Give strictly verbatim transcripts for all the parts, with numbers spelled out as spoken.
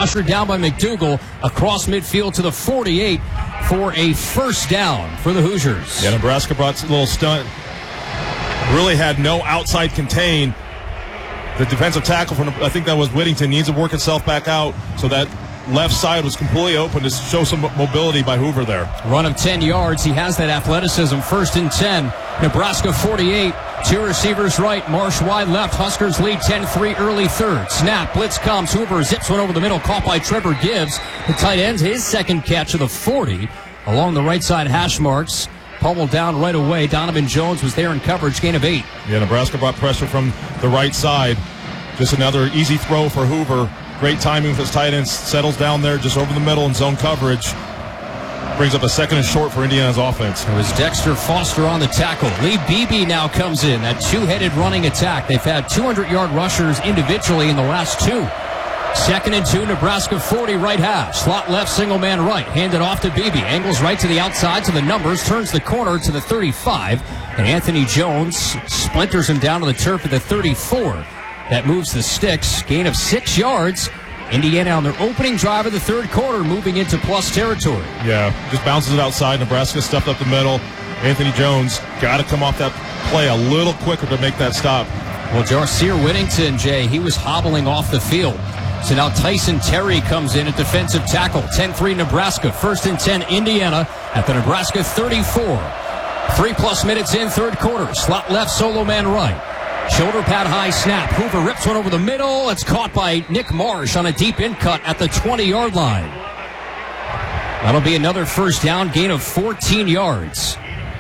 ushered down by McDougal across midfield to the forty-eight for a first down for the Hoosiers. Yeah, Nebraska brought a little stunt. Really had no outside contain. The defensive tackle from, I think that was Whittington, needs to work itself back out, so that left side was completely open to show some mobility by Hoover there. Run of ten yards. He has that athleticism. First and ten. Nebraska forty-eight. Two receivers right. Marsh wide left. Huskers lead ten three early third. Snap. Blitz comes. Hoover zips one over the middle. Caught by Trevor Gibbs. The tight end's his second catch of the forty. Along the right side hash marks. Pummeled down right away. Donovan Jones was there in coverage. Gain of eight. Yeah, Nebraska brought pressure from the right side. Just another easy throw for Hoover. Great timing with his tight end. Settles down there just over the middle in zone coverage. Brings up a second and short for Indiana's offense. It was Dexter Foster on the tackle. Lee Beebe now comes in. That two-headed running attack. They've had two hundred yard rushers individually in the last two. Second and two, Nebraska forty, right half. Slot left, single man right. Handed off to Beebe. Angles right to the outside to the numbers. Turns the corner to the thirty-five. And Anthony Jones splinters him down to the turf at the thirty-four. That moves the sticks. Gain of six yards. Indiana on their opening drive of the third quarter, moving into plus territory. Yeah, just bounces it outside. Nebraska stuffed up the middle. Anthony Jones got to come off that play a little quicker to make that stop. Well, Jarcir Whittington, Jay, he was hobbling off the field. So now Tyson Terry comes in at defensive tackle. ten three Nebraska. First and ten Indiana at the Nebraska thirty-four. Three plus minutes in third quarter. Slot left, solo man right. Shoulder pad high snap. Hoover rips one over the middle. It's caught by Nick Marsh on a deep in cut at the twenty yard line. That'll be another first down, gain of fourteen yards.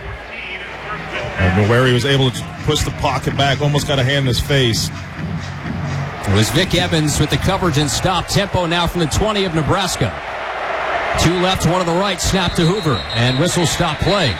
And Noweri was able to push the pocket back, almost got a hand in his face. It was Vic Evans with the coverage and stop. Tempo now from the twenty of Nebraska. Two left, one to the right. Snap to Hoover. And whistle stop play.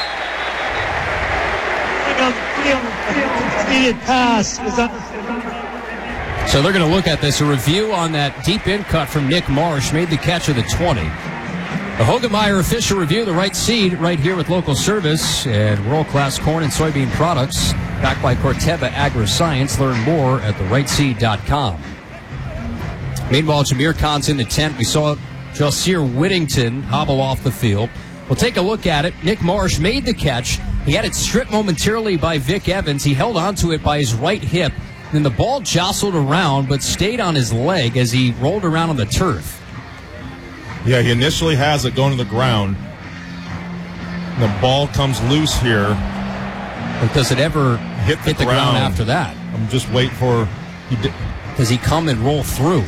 Pass. So they're going to look at this. A review on that deep in cut from Nick Marsh. Made the catch of the twenty. The Hogemeyer official review, the right seed right here with local service and world-class corn and soybean products. Backed by Corteva Agri-Science. Learn more at the right seed dot com. Meanwhile, Jameer Khan's in the tent. We saw Jarcir Whittington hobble off the field. We'll take a look at it. Nick Marsh made the catch. He had it stripped momentarily by Vic Evans. He held onto it by his right hip. Then the ball jostled around but stayed on his leg as he rolled around on the turf. Yeah, he initially has it going to the ground. The ball comes loose here. But does it ever hit the, hit the ground. ground after that? I'm just waiting for... He di- Does he come and roll through?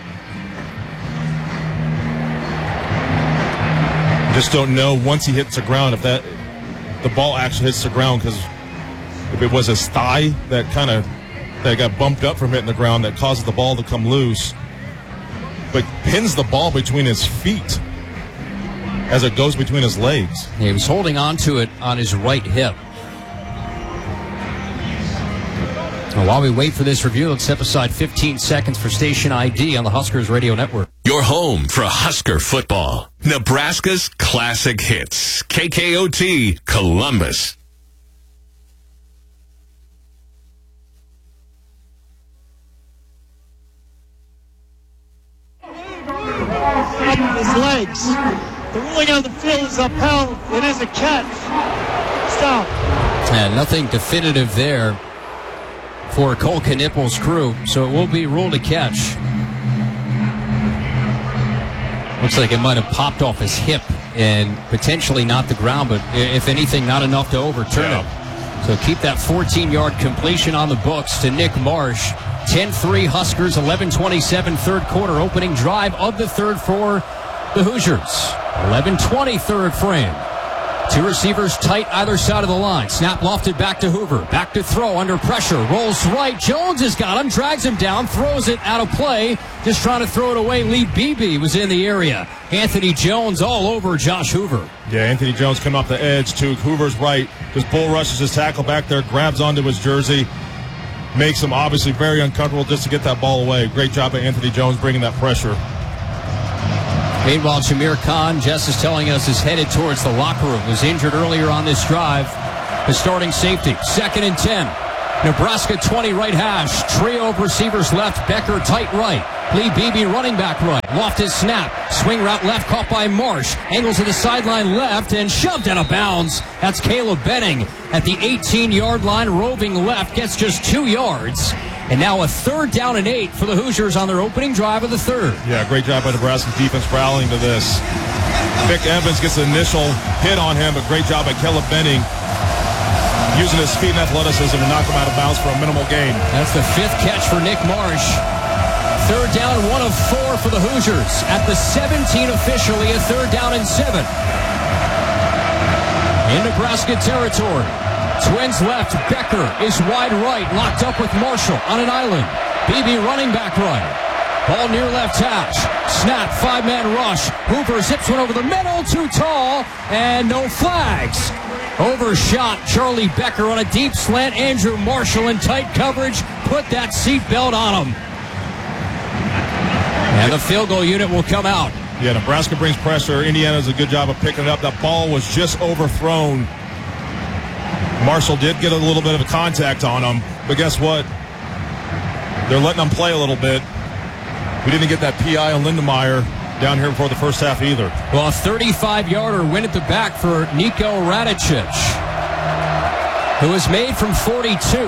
Just don't know once he hits the ground if that the ball actually hits the ground, because if it was his thigh that kind of that got bumped up from hitting the ground that causes the ball to come loose, but pins the ball between his feet as it goes between his legs. He was holding on to it on his right hip. Well, while we wait for this review, let's step aside fifteen seconds for station I D on the Huskers Radio Network. Your home for Husker football. Nebraska's classic hits. K K O T Columbus. Up his legs. The ruling on the field is upheld. It is a catch. Stop. And nothing definitive there for Cole Knippel's crew, so it will be ruled a catch. Looks like it might have popped off his hip and potentially not the ground, but if anything, not enough to overturn yeah. it. So keep that fourteen yard completion on the books to Nick Marsh. ten three Huskers, eleven twenty-seven third quarter, opening drive of the third for the Hoosiers. eleven twenty third frame. Two receivers tight either side of the line. Snap lofted back to Hoover. Back to throw under pressure. Rolls right. Jones has got him. Drags him down. Throws it out of play. Just trying to throw it away. Lee Beebe was in the area. Anthony Jones all over Josh Hoover. Yeah, Anthony Jones coming off the edge to Hoover's right. Just bull rushes his tackle back there. Grabs onto his jersey. Makes him obviously very uncomfortable just to get that ball away. Great job by Anthony Jones bringing that pressure. Meanwhile, Jameer Khan, Jess is telling us, is headed towards the locker room. Was injured earlier on this drive. The starting safety, second and ten. Nebraska twenty right hash. Trio of receivers left. Becker tight right. Lee Beebe running back right. Lofted snap. Swing route left caught by Marsh. Angles to the sideline left and shoved out of bounds. That's Caleb Benning at the eighteen-yard line. Roving left gets just two yards. And now a third down and eight for the Hoosiers on their opening drive of the third. Yeah, great job by Nebraska's defense rallying to this. Vic Evans gets the initial hit on him, but great job by Caleb Benning using his speed and athleticism to knock him out of bounds for a minimal gain. That's the fifth catch for Nick Marsh. Third down, one of four for the Hoosiers. At the seventeen officially, a third down and seven. In Nebraska territory. Twins left. Becker is wide right. Locked up with Marshall on an island. Beebe running back right. Ball near left hash. Snap, five-man rush. Hoover zips one over the middle. Too tall. And no flags. Overshot Charlie Becker on a deep slant. Andrew Marshall in tight coverage. Put that seatbelt on him. And the field goal unit will come out. Yeah, Nebraska brings pressure. Indiana does a good job of picking it up. That ball was just overthrown. Marshall did get a little bit of a contact on him, but guess what? They're letting them play a little bit. We didn't get that P I on Lindemeyer down here before the first half either. Well, a thirty-five-yarder win at the back for Nico Radicic, who is made from forty-two.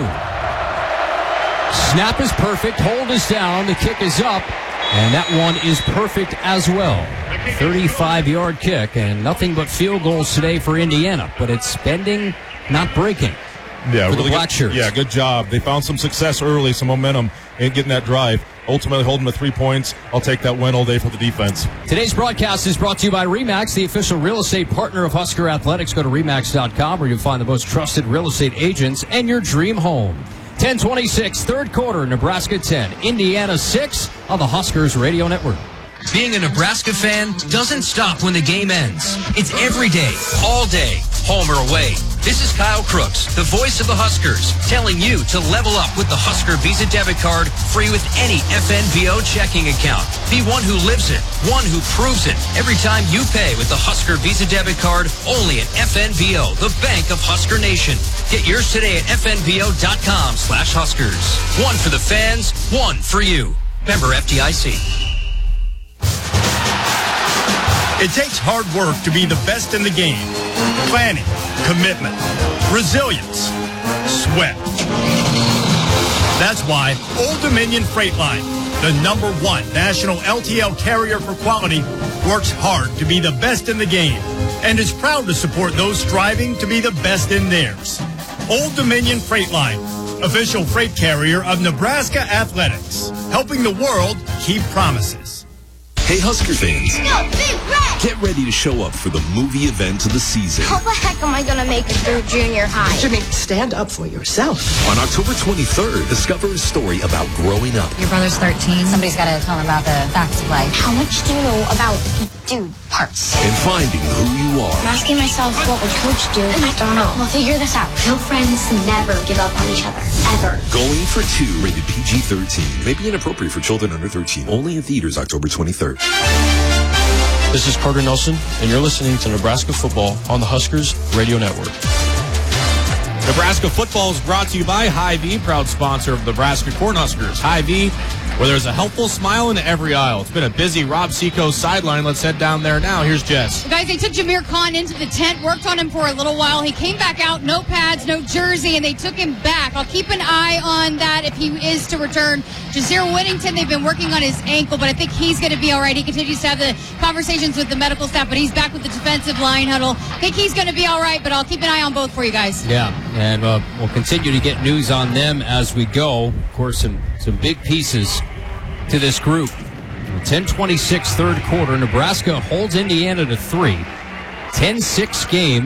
Snap is perfect. Hold is down. The kick is up. And that one is perfect as well. thirty-five-yard kick, and nothing but field goals today for Indiana. But it's bending, not breaking. Yeah, for really the Black good, Shirts. Yeah, good job. They found some success early, some momentum in getting that drive. Ultimately holding the three points. I'll take that win all day for the defense. Today's broadcast is brought to you by RE/MAX, the official real estate partner of Husker Athletics. Go to remax dot com where you'll find the most trusted real estate agents and your dream home. ten twenty-six, third quarter, Nebraska ten, Indiana six on the Huskers Radio Network. Being a Nebraska fan doesn't stop when the game ends. It's every day, all day, home or away. This is Kyle Crooks, the voice of the Huskers, telling you to level up with the Husker Visa debit card, free with any F N B O checking account. Be one who lives it, one who proves it. Every time you pay with the Husker Visa debit card, only at F N B O, the bank of Husker Nation. Get yours today at F N B O dot com slash Huskers. One for the fans, one for you. Member F D I C. It takes hard work to be the best in the game. Planning, commitment, resilience, sweat. That's why Old Dominion Freight Line, the number one national L T L carrier for quality, works hard to be the best in the game and is proud to support those striving to be the best in theirs. Old Dominion Freight Line, official freight carrier of Nebraska Athletics, helping the world keep promises. Hey, Husker fans. Go, Big Red! Get ready to show up for the movie event of the season. How the heck am I going to make it through junior high? Jimmy, stand up for yourself. On October twenty-third, discover a story about growing up. Your brother's thirteen. Somebody's got to tell him about the facts of life. How much do you know about dude parts? And finding who you are. I'm asking myself, what would Coach do? I don't know. We'll figure this out. Real friends never give up on each other. Ever. Going for Two, rated P G thirteen. May be inappropriate for children under thirteen. Only in theaters October twenty-third. This is Carter Nelson, and you're listening to Nebraska Football on the Huskers Radio Network. Nebraska Football is brought to you by Hy-Vee, proud sponsor of the Nebraska Cornhuskers. Hy-Vee, where there's a helpful smile in every aisle. It's been a busy Rob Seacoast sideline. Let's head down there now. Here's Jess. Guys, they took Jameer Khan into the tent, worked on him for a little while. He came back out, no pads, no jersey, and they took him back. I'll keep an eye on that if he is to return. Jazeer Whittington, they've been working on his ankle, but I think he's going to be all right. He continues to have the conversations with the medical staff, but he's back with the defensive line huddle. I think he's going to be all right, but I'll keep an eye on both for you guys. Yeah, and uh, we'll continue to get news on them as we go. Of course, some, some big pieces to this group. ten twenty-six third quarter. Nebraska holds Indiana to three. ten six game.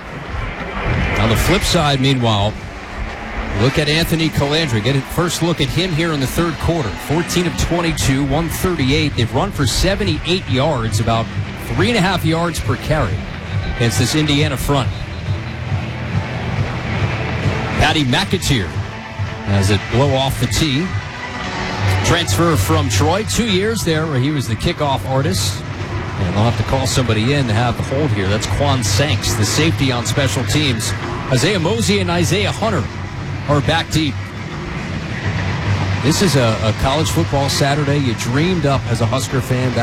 On the flip side, meanwhile, look at Anthony Calandra. Get a first look at him here in the third quarter. fourteen of twenty-two, one thirty-eight. They've run for seventy-eight yards, about three and a half yards per carry against this Indiana front. Patty McAteer has it blow off the tee. Transfer from Troy, two years there where he was the kickoff artist. And they'll have to call somebody in to have the hold here. That's Quan Sanks, the safety on special teams. Isaiah Mosey and Isaiah Hunter are back deep. This is a, a college football Saturday you dreamed up as a Husker fan